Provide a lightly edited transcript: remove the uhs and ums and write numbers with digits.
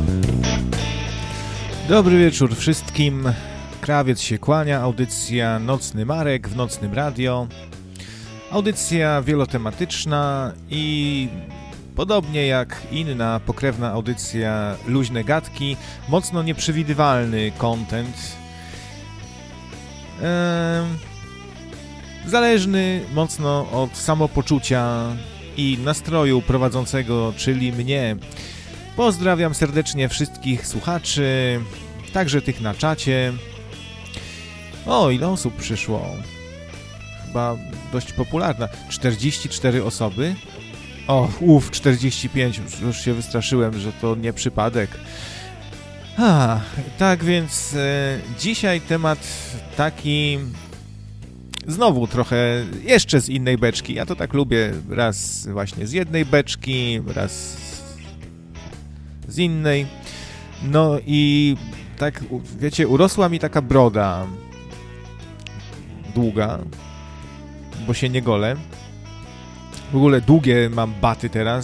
Dobry wieczór wszystkim. Krawiec się kłania, audycja Nocny Marek w Nocnym Radio. Audycja wielotematyczna i podobnie jak inna pokrewna audycja Luźne Gadki, mocno nieprzewidywalny content. Zależny mocno od samopoczucia i nastroju prowadzącego, czyli mnie. Pozdrawiam serdecznie wszystkich słuchaczy, także tych na czacie. O, ile osób przyszło? Chyba dość popularna. 44 osoby. O, 45, już się wystraszyłem, że to nie przypadek. Tak więc dzisiaj temat taki znowu trochę jeszcze z innej beczki. Ja to tak lubię, raz właśnie z jednej beczki, raz z innej. No i tak, wiecie, urosła mi taka broda długa, bo się nie golę. W ogóle długie mam baty teraz.